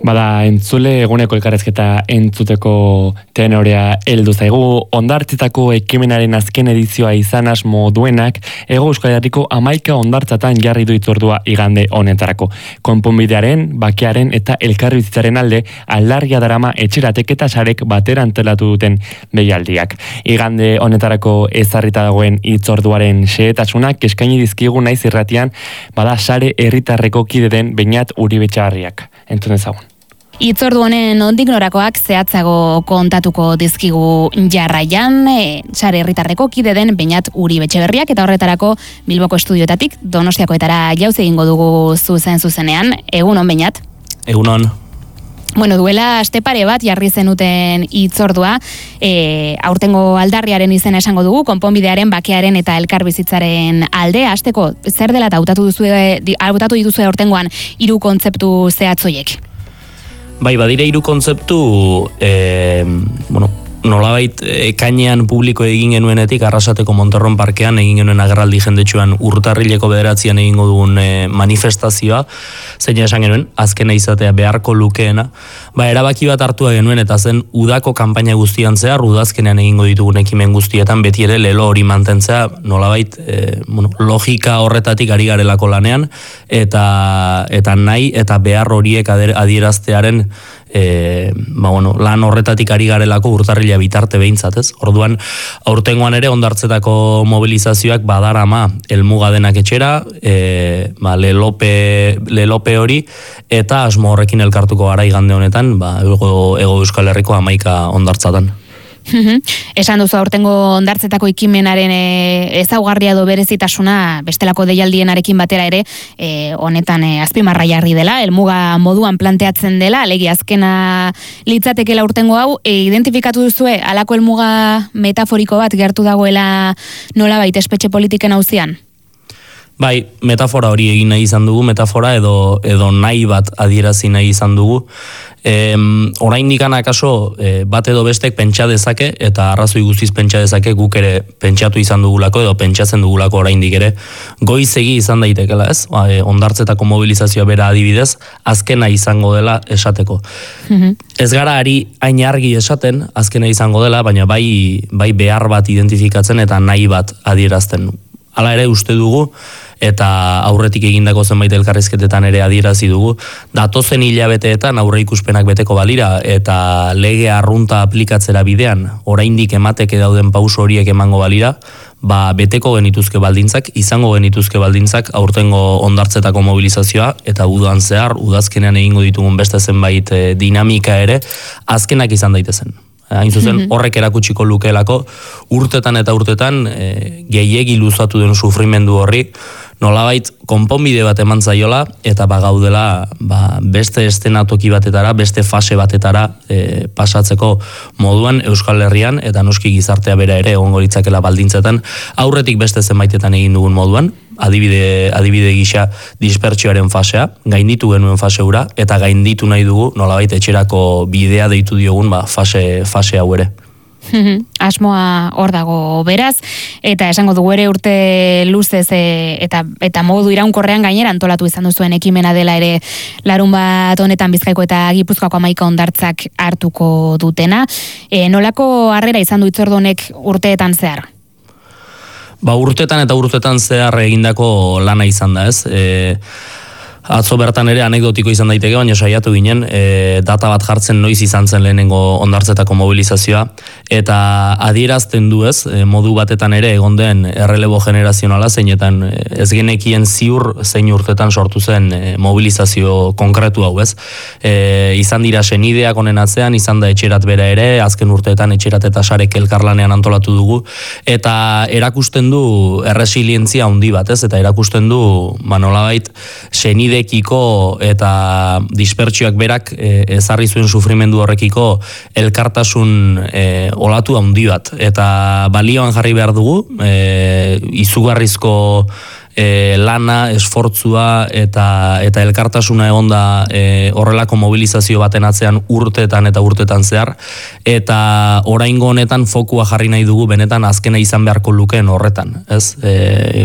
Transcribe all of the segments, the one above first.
Bada, entzule eguneko elkarrezketa entzuteko tenorea heldu zaigu. Hondartzetako ekimenaren azken edizioa izan asmo duenak, Hego Euskal Herriko 11 hondartzatan jarri du hitzordua igande honetarako. Konponbidearen, bakearen eta elkarbizitzaren alde aldarria darama etxeratek eta sarek batera antolatu duten deialdiak. Igande honetarako ezarrita dagoen hitzorduaren xehetasunak eskaini dizkigu naiz irratian, bada sare herritarreko kide den Beñat Uribetxebarriak. Entzun ezagun. Hitzordu honen nondik norakoak zehatzago kontatuko dizkigu jarraian, sare herritarreko kide den Beñat Uribetxebarriak, eta horretarako Bilboko estudioetatik Donostiakoetara jauz egingo dugu zuzenean. Egunon, Beñat? Egunon. Bueno, duela aste pare bat jarri zenuten hitzordua, aurtengo aldarriaren izena esango dugu, konponbidearen, bakearen eta elkarbizitzaren alde. Hasteko zer dela eta hautatu dituzue aurtengoan 3 kontzeptu zehatzoiek? Bai, badire 3 kontzeptu, nolabait ekainean publiko egin genuenetik Arrasateko Monterron parkean egin genuen agerraldi jendetsuan urtarrileko 9an egingo dugun manifestazioa, zein esan genuen, azkena izatea beharko lukeena, erabaki bat hartua genuen eta zen udako kanpaina guztian zehar, udazkenean egingo ditugun ekimen guztietan beti ere lelo hori mantentzea, nolabait logika horretatik ari garelako lanean, eta nahi eta behar horiek adieraztearen lan horretatik ari garelako urtarrila bitarte behintzat, ez? Orduan, aurtengoan ere hondartzetako mobilizazioak badarama helmuga denak etxera, lelope hori, eta asmo horrekin elkartuko gara igande honetan, Hego Euskal Herriko 11 hondartzatan. Esan duzu aurtengo hondartzetako ekimenaren ezaugarria edo berezitasuna bestelako deialdienarekin batera ere honetan azpimarra jarri dela, helmuga moduan planteatzen dela, alegia azkena litzatekeela aurtengo hau, identifikatu duzue halako helmuga metaforiko bat gertu dagoela nolabait espetxe politiken auzian? Bai, metafora hori egin nahi izan dugu, metafora edo nahi bat adierazi nahi izan dugu. Oraindik akaso bat edo bestek pentsa dezake, eta arrazoi guztiz pentsa dezake, guk ere pentsatu izan dugulako edo pentsatzen dugulako oraindik ere, goizegi izan daitekela, ez? Hondartzetako mobilizazioa bera adibidez, azkena izango dela esateko. Ez gara ari hain argi esaten, azkena izango dela, baina bai behar bat identifikatzen eta nahi bat adierazten. Hala ere uste dugu, eta aurretik egindako zenbait elkarrizketetan ere adierazi dugu, datozen hilabeteetan aurre ikuspenak beteko balira, eta lege arrunta aplikatzera bidean, oraindik emateke dauden pauso horiek emango balira, beteko genituzke baldintzak, izango genituzke baldintzak aurtengo hondartzetako mobilizazioa, eta udan zehar, udazkenean egingo ditugun beste zenbait dinamika ere, azkenak izan daitezen. Hain zuzen, horrek erakutsiko lukeelako urtetan eta urtetan gehiegi luzatu den sufrimendu horri, nolabait konponbide bat eman zaiola, eta gaudela beste eszenatoki batetara, beste fase batetara pasatzeko moduan Euskal Herrian, eta noski gizartea bera ere egongo litzakela baldintzetan, aurretik beste zenbaitetan egin dugun moduan, adibide gisa dispertsioaren fasea, gainditu genuen fase hura, eta gainditu nahi dugu nolabait etxerako bidea deitu diogun fase hau ere. Asmoa hor dago beraz, eta esango dugu ere urte luzez eta modu iraunkorrean gainera antolatu izan duzuen ekimena dela ere larunbat honetan Bizkaiko eta Gipuzkoako 11 hondartzak hartuko dutena. Nolako harrera izan du hitzordu honek urteetan zehar? Urtetan eta urtetan zehar egindako lana izan da, ez? Atzo bertan ere anekdotiko izan daiteke, baina saiatu ginen, data bat jartzen noiz izan zen lehenengo hondartzetako mobilizazioa, eta adierazten du, ez, modu batetan ere egon den errelebo generazionala, zeinetan ez genekien ziur zein urtetan sortu zen mobilizazio konkretu hau, ez. Izan dira senideak honen atzean, izan da etxerat bera ere, azken urteetan etxerat eta sarek elkarlanean antolatu dugu, eta erakusten du erresilientzia handi bat, ez, eta erakusten du, nolabait, senide eta dispertsioak berak ezarri zuen sufrimendu horrekiko elkartasun olatu handi bat. Eta balioan jarri behar dugu, izugarrizko lana, esfortzua eta elkartasuna egonda horrelako mobilizazio baten atzean urtetan eta urtetan zehar, eta oraingo honetan fokua jarri nahi dugu benetan azkena izan beharko lukeen horretan, ez?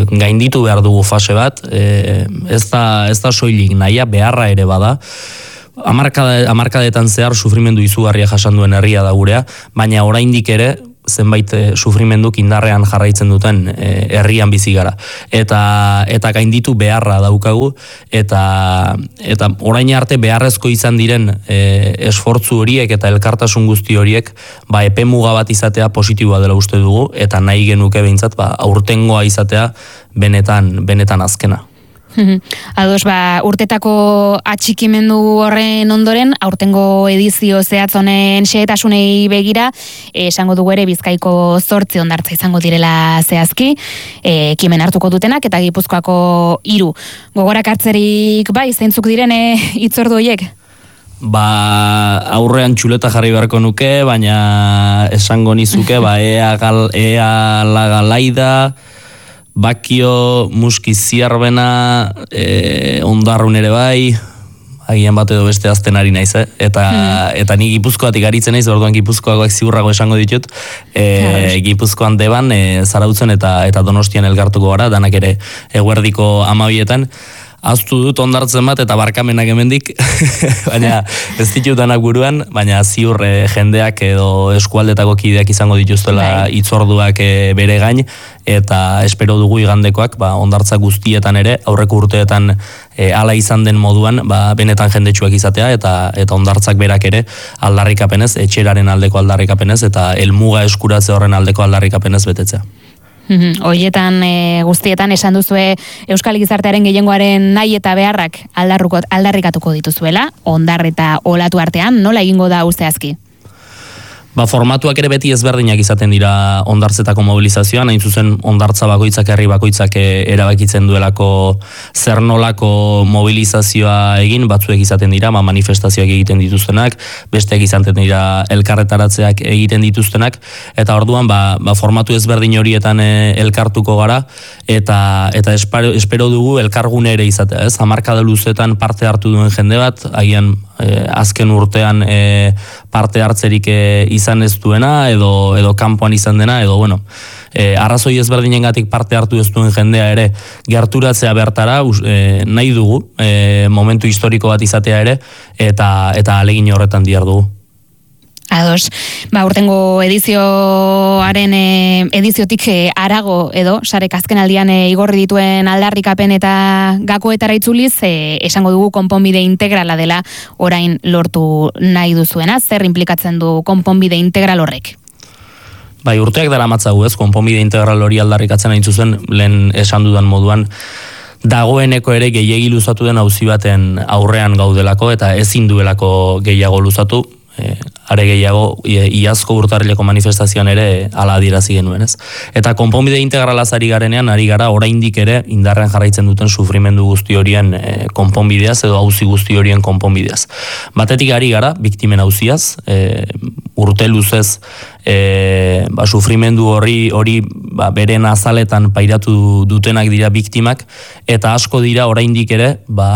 Gainditu behar dugu fase bat, ez da soilik nahia beharra ere bada, hamarkadetan zehar sufrimendu izugarria jasan duen herria da gurea, baina oraindik ere zenbait sufrimenduk indarrean jarraitzen duten herrian bizi gara. Eta gainditu beharra daukagu, eta orain arte beharrezko izan diren esfortzu horiek eta elkartasun guzti horiek epemuga bat izatea positiboa dela uste dugu, eta nahi genuke behintzat aurtengoa izatea benetan azkena. Ados, urtetako atxikimendu horren ondoren, aurtengo edizio zehatz honen xehetasunei begira, esango dugu ere Bizkaiko 8 hondartza izango direla zehazki, ekimen hartuko dutenak, eta Gipuzkoako 3. Gogorak hartzerik zeintzuk direne hitzordu horiek? Aurrean txuleta jarri beharko nuke, baina esango nizuke, ea lagalaida, Bakio, Muski Ziarbena, Ondarrun ere agian bat edo beste azten ari naiz, eta ni Gipuzkoatik aritzen naiz, orduan Gipuzkoagoak ziurrago esango ditut, Gipuzkoan Deban, Zarautzen eta Donostian elkartuko gara, danak ere eguerdiko 12etan, Aztu dut ondartzen bat eta barkamenak hemendik, baina ez ditut danak buruan, baina ziur jendeak edo eskualdetako kideak izango dituztela hitzorduak bere gain, eta espero dugu igandekoak ondartza guztietan ere, aurreko urteetan hala izan den moduan, benetan jendetsuak izatea, eta ondartzak berak ere aldarrikapenez, etxeraren aldeko aldarrikapenez, eta helmuga eskuratze horren aldeko aldarrikapenez betetzea. Horietan guztietan esan duzue Euskal Gizartearen gehiengoaren nahi eta beharrak aldarrikatuko dituzuela, Ondar eta Olatu artean, nola egingo da zehazki? Formatuak ere beti ezberdinak izaten dira ondartzetako mobilizazioan, hain zuzen ondartza bakoitzak, herri bakoitzak erabakitzen duelako zer nolako mobilizazioa egin, batzuek izaten dira, manifestazioak egiten dituztenak, besteak izaten dira elkarretaratzeak egiten dituztenak, eta orduan formatu ezberdin horietan elkartuko gara, eta espero dugu elkargune ere izatea, ez? Hamarkada luzetan parte hartu duen jende bat, agian azken urtean parte hartzerik izan ez duena, edo kanpoan izan dena, edo arrazoi ezberdinengatik parte hartu ez duen jendea ere gerturatzea bertara, nahi dugu, momentu historiko bat izatea ere, eta ahalegin horretan dihardugu. Ados, urtengo edizioaren ediziotik arago edo, sarek azken aldian igorri dituen aldarrikapen eta gakoetara itzuliz, esango dugu konponbide integrala dela orain lortu nahi duzuena, zer implikatzen du konponbide integral horrek? Urteak dela matzagu ez, konponbide integral hori aldarrikatzen hain zuzen, lehen esan dudan moduan, dagoeneko ere gehiegi luzatu den auzi baten aurrean gaudelako, eta ezin duelako gehiago luzatu, are gehiago iazko urtarrileko manifestazioan ere hala adierazi genuen, ez? Eta konponbide integralaz ari garenean, ari gara oraindik ere indarrean jarraitzen duten sufrimendu guzti horien konponbideaz edo auzi guzti horien konponbideaz. Batetik ari gara, biktimen auziaz, urte luzez sufrimendu hori beren azaletan pairatu dutenak dira biktimak, eta asko dira oraindik ere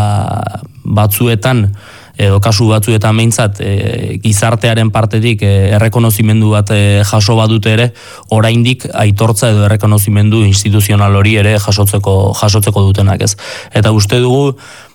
batzuetan edo kasu batzuetan behintzat gizartearen partetik errekonozimendu bat jaso badute ere, oraindik aitortza edo errekonozimendu instituzional hori ere jasotzeko dutenak, ez? Eta uste dugu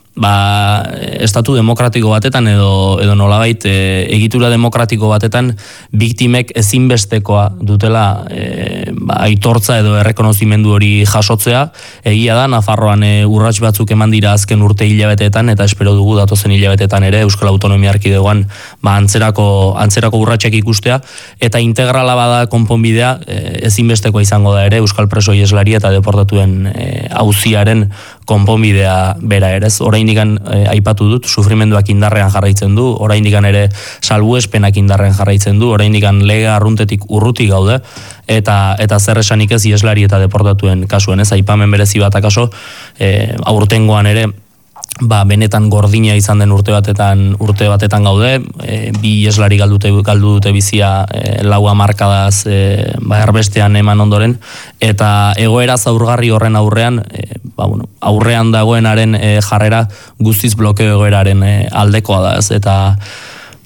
estatu demokratiko batetan edo nolabait egitura demokratiko batetan biktimek ezinbestekoa dutela aitortza edo errekonozimendu hori jasotzea. Egia da, Nafarroan urrats batzuk eman dira azken urte hilabeteetan, eta espero dugu datozen hilabetetan ere Euskal Autonomia Erkidegoan atzerako urratsak ikustea, eta integrala bada konponbidea ezinbestekoa izango da ere Euskal preso ieslari eta deportatuen auziaren konponbidea bera ere. Oraindikan aipatu dut, sufrimenduak indarrean jarraitzen du, oraindikan ere salbuespenak indarrean jarraitzen du, oraindikan lege arruntetik urruti gaude, eta zer esanik ez ieslari eta deportatuen kasuen, ez? Aipamen berezi bat akaso, aurtengoan ere benetan gordina izan den urte batetan gaude, bi ieslari galdu dute bizia 4 hamarkadaz erbestean eman ondoren, eta egoera zaurgarri horren aurrean, aurrean dagoenaren jarrera guztiz blokeo egoeraren aldekoa da, ez? Eta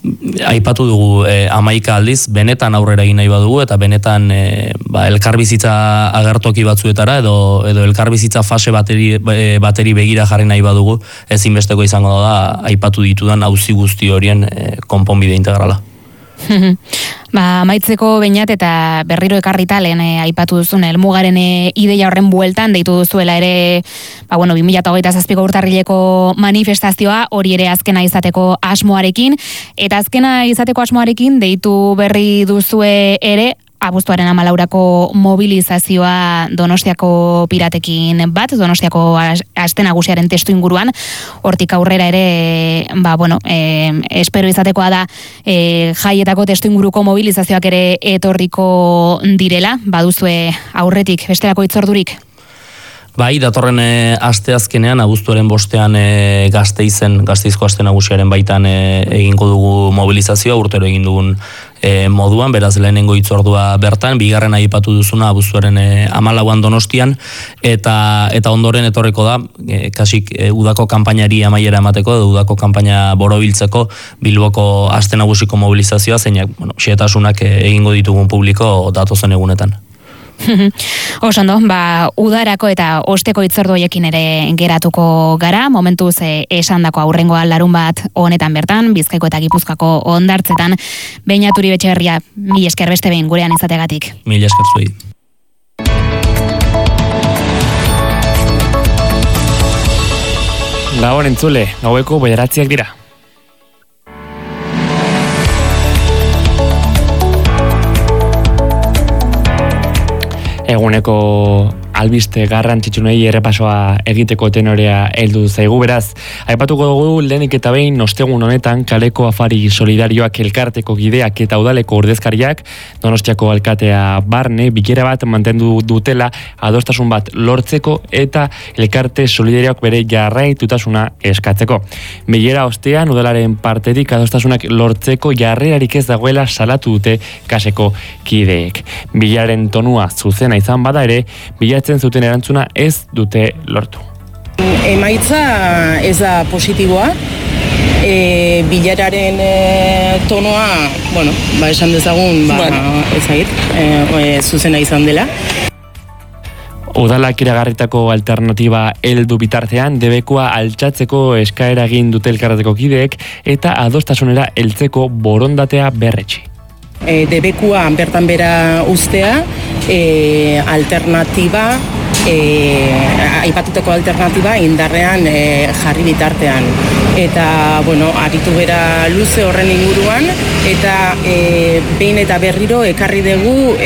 aipatu dugu 11 aldiz, benetan aurrera egin nahi badugu, eta benetan elkarbizitza agertoki batzuetara, edo elkarbizitza fase bateri begira jarri nahi badugu, ezinbesteko izango da, aipatu ditudan auzi guzti horien konponbide integrala. Maitzeko beinat eta berriro ekarrita lehen aipatu duzun helmugaren ideia horren bueltan deitu duzuela ere 2027ko urtarrileko manifestazioa, hori ere azkena izateko asmoarekin, eta azkena izateko asmoarekin deitu berri duzue ere abuztuaren 14ko mobilizazioa Donostiako piratekin bat, Donostiako aste nagusiaren testu inguruan, hortik aurrera ere, espero izatekoa da jaietako testu inguruko mobilizazioak ere etorriko direla, baduzue aurretik, bestelako hitzordurik? Bai, datorren asteazkenean, abuztuaren 5ean Gasteizko aste nagusiaren baitan egingo dugu mobilizazioa, urtero egin dugun moduan, beraz lehenengo hitzordua bertan, bigarren aipatu duzuna abuztuaren 14an Donostian, eta ondoren etorreko da, kasik udako kanpainari amaiera emateko, udako kanpaina borobiltzeko Bilboko aste nagusiko mobilizazioa, zeinak, xehetasunak egingo ditugun publiko datozen egunetan. Osondo, udarako eta osteko hitzordu horiekin ere geratuko gara, momentuz esandako aurrengoa larunbat honetan bertan, Bizkaiko eta Gipuzkoako hondartzetan. Beñat Uribe-Etxeberria, mil esker beste behin gurean izategatik. Mil esker zuei. Gabon entzule, gaueko 9 dira. Eguneko albiste garrantzitsunei errepasoa egiteko tenorea heldu zaigu, beraz. Aipatuko dugu lehenik eta behin ostegun honetan kaleko afari solidarioak elkarteko gideak eta udaleko ordezkariak Donostiako alkatea barne bilera bat mantendu dutela adostasun bat lortzeko eta elkarte solidarioak bere jarraitutasuna eskatzeko. Bilera ostean udalaren partetik adostasunak lortzeko jarrerarik ez dagoela salatu dute kaseko kideek. Bileraren tonua zuzena izan bada ere, bilatzen zuten erantzuna ez dute lortu. Emaitza ez da positiboa, bileraren tonoa, esan dezagun, zuzena izan dela. Udalak iragarritako alternatiba heldu bitartean debekua altxatzeko eskaera egin dute elkarteko kideek eta adostasunera heltzeko borondatea berretsi. Debekua bertan bera ustea, alternatiba, aipatutako alternatiba indarrean jarri bitartean. Eta, aritu bera luze horren inguruan, eta behin eta berriro ekarri dugu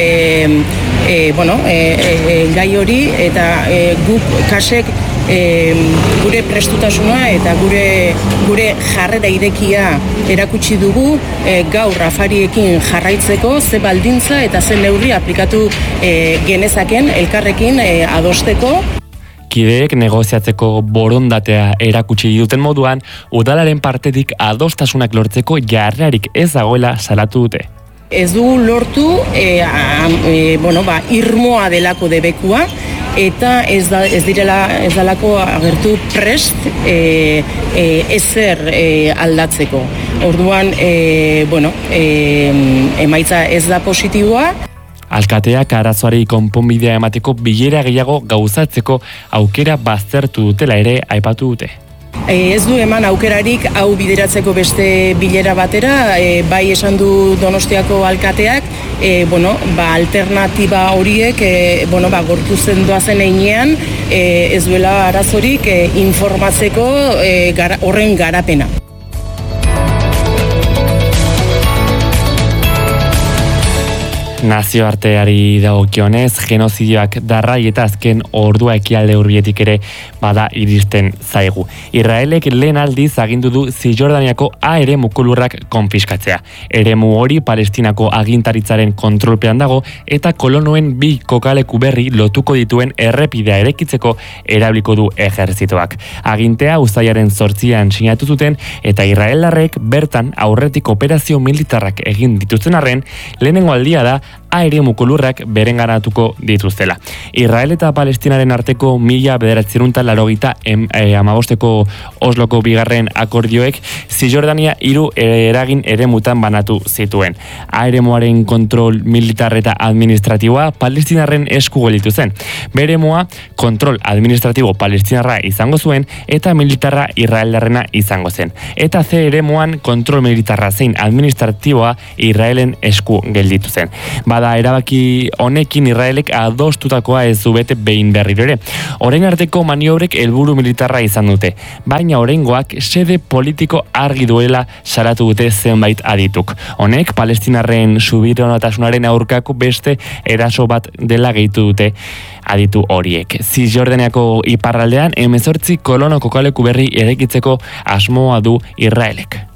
gai hori, eta guk kasek gure prestutasuna eta gure jarrera irekia erakutsi dugu gaur afariekin jarraitzeko ze baldintza eta ze neurri aplikatu genezaken elkarrekin adosteko. Kideek negoziatzeko borondatea erakutsi duten moduan, udalaren partetik adostasunak lortzeko jarrerarik ez dagoela salatu dute. Ez dugu lortu irmoa delako debekua, eta ez dalako agertu prest ezer aldatzeko. Orduan, emaitza ez da positiboa. Alkateak arazoari konponbidea emateko bilera gehiago gauzatzeko aukera baztertu dutela ere aipatu dute. Ez du eman aukerarik hau bideratzeko beste bilera batera, bai esan du Donostiako alkateak, alternatiba horiek gorputzen doazen heinean, ez duela arazorik informatzeko horren garapena. Nazioarteari dagokionez, genozidioak darrai eta azken ordua ekialde hurbietik ere bada iristen zaigu. Israelek lehen aldiz agindu du Zisjordaniako A eremuko lurrak konfiskatzea. Eremu hori Palestinako agintaritzaren kontrolpean dago eta kolonoen bi kokaleku berri lotuko dituen errepidea erekitzeko erabiliko du ejerzitoak. Agintea uztailaren 8an sinatu zuten eta israeldarrek bertan aurretik operazio militarrak egin dituzten arren, lehenengo aldia da eremu lurrak berenganatuko dituztela. Israel eta Palestinaren arteko 1985 Osloko bigarren akordioek Zisjordania 3 eragin eremutan banatu zituen. Eremuaren kontrol militar eta administratiboa Palestinarren esku gelditu zen. Beremua kontrol administratibo palestinarra izango zuen eta militarra israeldarrena izango zen. Eta ze eremuan kontrol militarra zein administratiboa Israelen esku gelditu zen. Bada erabaki honekin Israelek adostutakoa ez du bete behin berriro ere. Orain arteko maniobrek helburu militarra izan dute, baina oraingoak sede politiko argi duela salatu dute zenbait adituk. Honek Palestinarren subiranotasunaren aurkako beste eraso bat dela gehitu dute aditu horiek. Zisjordaniako iparraldean 18 kolono kokaleku berri eraikitzeko asmoa du Israelek.